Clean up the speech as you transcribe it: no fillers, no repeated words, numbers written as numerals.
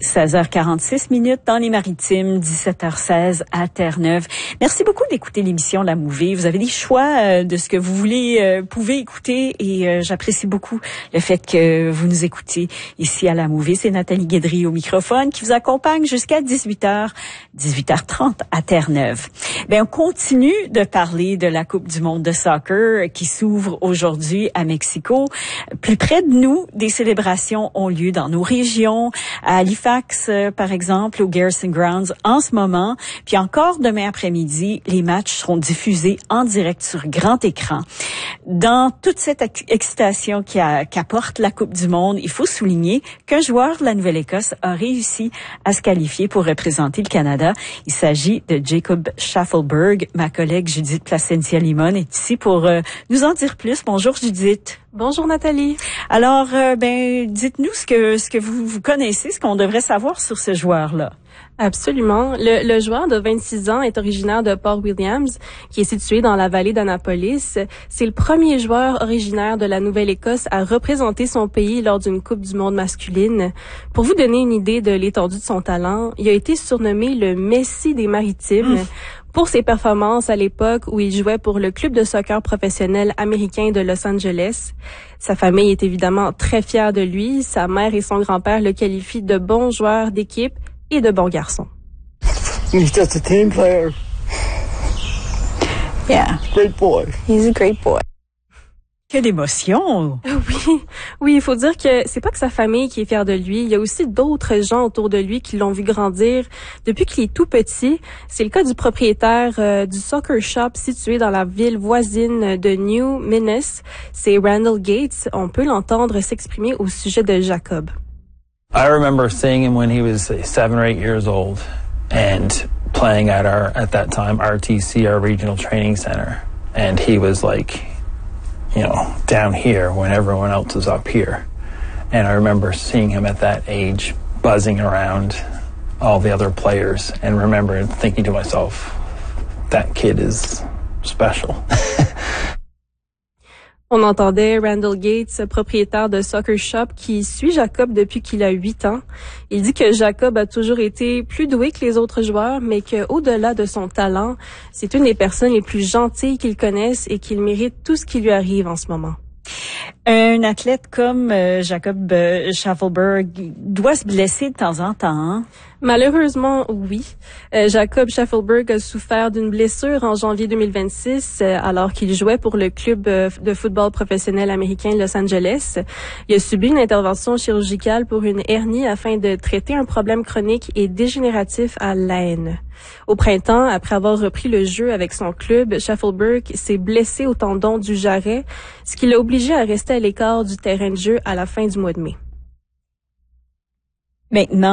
16h46 dans les Maritimes, 17h16 à Terre-Neuve. Merci beaucoup d'écouter l'émission La Mouvée. Vous avez des choix de ce que vous pouvez écouter et j'apprécie beaucoup le fait que vous nous écoutez ici à La Mouvée. C'est Nathalie Guédry au microphone qui vous accompagne jusqu'à 18h30 à Terre-Neuve. On continue de parler de la Coupe du monde de soccer qui s'ouvre aujourd'hui à Mexico. Plus près de nous, des célébrations ont lieu dans nos régions, à Halifax, par exemple, au Garrison Grounds en ce moment. Puis encore demain après-midi, les matchs seront diffusés en direct sur grand écran. Dans toute cette excitation qu'apporte la Coupe du monde, il faut souligner qu'un joueur de la Nouvelle-Écosse a réussi à se qualifier pour représenter le Canada. Il s'agit de Jacob Shaffelburg. Ma collègue Judith Placencia-Limon est ici pour nous en dire plus. Bonjour Judith. Bonjour Nathalie. Alors, dites-nous ce que vous connaissez, ce qu'on devrait savoir sur ce joueur-là. Absolument. Le joueur de 26 ans est originaire de Port Williams, qui est situé dans la vallée d'Annapolis. C'est le premier joueur originaire de la Nouvelle-Écosse à représenter son pays lors d'une Coupe du monde masculine. Pour vous donner une idée de l'étendue de son talent, il a été surnommé le Messi des Maritimes. Pour ses performances à l'époque où il jouait pour le club de soccer professionnel américain de Los Angeles. Sa famille est évidemment très fière de lui. Sa mère et son grand-père le qualifient de bon joueur d'équipe et de bon garçon. He's just a team player. Yeah. Great boy. He's a great boy. Que d'émotion! Oui, il faut dire que c'est pas que sa famille qui est fière de lui, il y a aussi d'autres gens autour de lui qui l'ont vu grandir depuis qu'il est tout petit. C'est le cas du propriétaire du soccer shop situé dans la ville voisine de New Minas. C'est Randall Gates. On peut l'entendre s'exprimer au sujet de Jacob. I remember seeing him when he was 7 or 8 years old and playing at that time, RTC, our regional training center. And he was like, down here when everyone else is up here. And I remember seeing him at that age buzzing around all the other players and remember thinking to myself, that kid is special. On entendait Randall Gates, propriétaire de Soccer Shop, qui suit Jacob depuis qu'il a 8 ans. Il dit que Jacob a toujours été plus doué que les autres joueurs, mais qu'au-delà de son talent, c'est une des personnes les plus gentilles qu'il connaisse et qu'il mérite tout ce qui lui arrive en ce moment. Un athlète comme Jacob Shaffelburg doit se blesser de temps en temps, hein? Malheureusement, oui. Jacob Shaffelburg a souffert d'une blessure en janvier 2026 alors qu'il jouait pour le club de football professionnel américain Los Angeles. Il a subi une intervention chirurgicale pour une hernie afin de traiter un problème chronique et dégénératif à l'aine. Au printemps, après avoir repris le jeu avec son club, Shaffelburg s'est blessé au tendon du jarret, ce qui l'a obligé à rester à l'écart du terrain de jeu à la fin du mois de mai. Maintenant,